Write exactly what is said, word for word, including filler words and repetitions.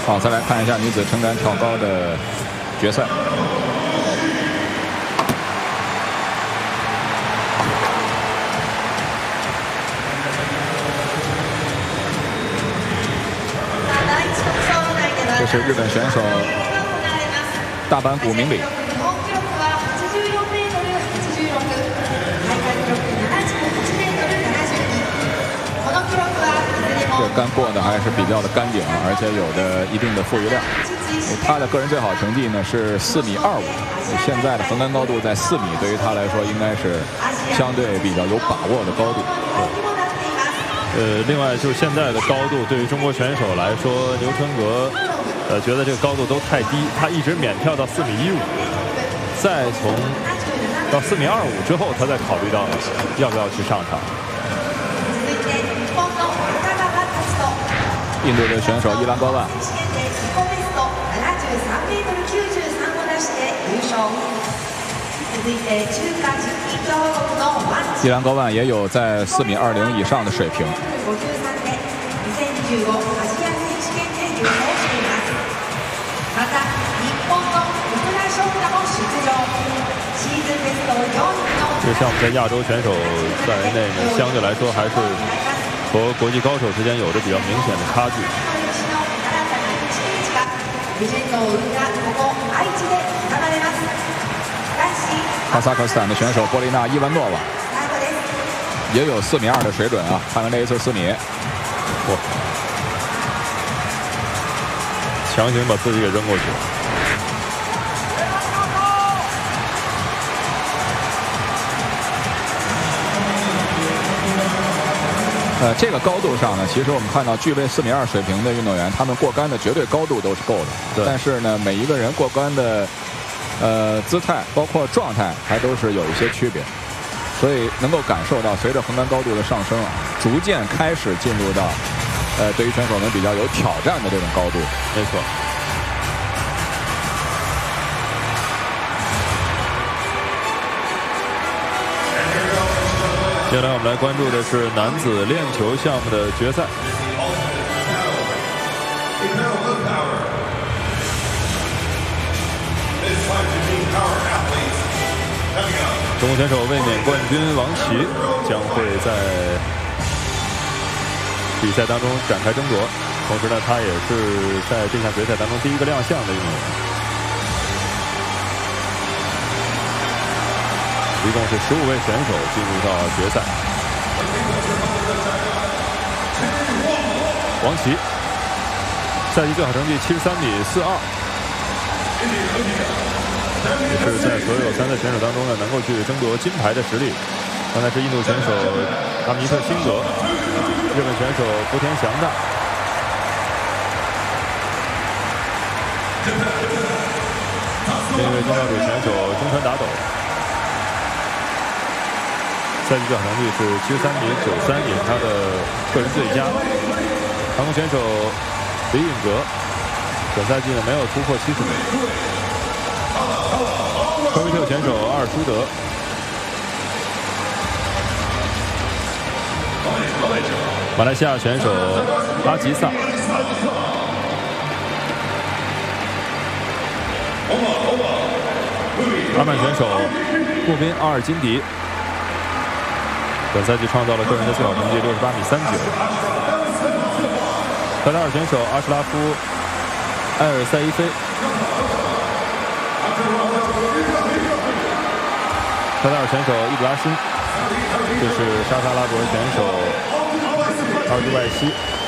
好，再来看一下女子撑杆跳高的决赛。这是日本选手大阪谷明里。 这杆过的还是比较的干净啊，而且有着一定的富裕量。他的个人最好成绩呢是四米二五，现在的横杆高度在四米，对于他来说应该是相对比较有把握的高度。 呃，另外就是现在的高度对于中国选手来说，刘春格呃觉得这个高度都太低，他一直免跳到四米一五，再从到四米二五之后，他再考虑到要不要去上场。 印度的选手伊兰高万，伊兰高万也有在四米二零以上的水平。 这个项目在亚洲选手范围内呢，相对来说还是 和国际高手之间有着比较明显的差距。 哈萨克斯坦的选手波利娜·伊万诺娃也有四米二的水准啊，看看这一次四米， 哇，强行把自己给扔过去。 呃，这个高度上呢，其实我们看到具备四米二水平的运动员，他们过杆的绝对高度都是够的。 对。但是呢，每一个人过杆的呃姿态，包括状态，还都是有一些区别。所以能够感受到，随着横杆高度的上升啊，逐渐开始进入到呃对于选手们比较有挑战的这种高度。 没错。 接下来我们来关注的是男子链球项目的决赛。中国选手卫冕冠军王琦将会在比赛当中展开争夺，同时呢，他也是在这项决赛当中第一个亮相的运动员。 一共是十五位选手进入到决赛。王琦赛季最好成绩七十三米四二，也是在所有参赛选手当中呢，能够去争夺金牌的实力。刚才是印度选手阿米特辛格，日本选手福田翔大。另一位中道主选手中川达斗。 赛季最好成绩是七十三米九三，也是他的个人最佳。韩国选手李允格，本赛季呢没有突破七十米。科威特选手阿尔舒德，马来西亚选手阿吉萨，阿曼选手穆宾阿尔金迪。 本赛季创造了个人的最好成绩六十八米三九。卡塔尔选手阿什拉夫·埃尔塞伊菲，卡塔尔选手伊布拉辛，这是沙特阿拉伯选手阿尔杜拜西。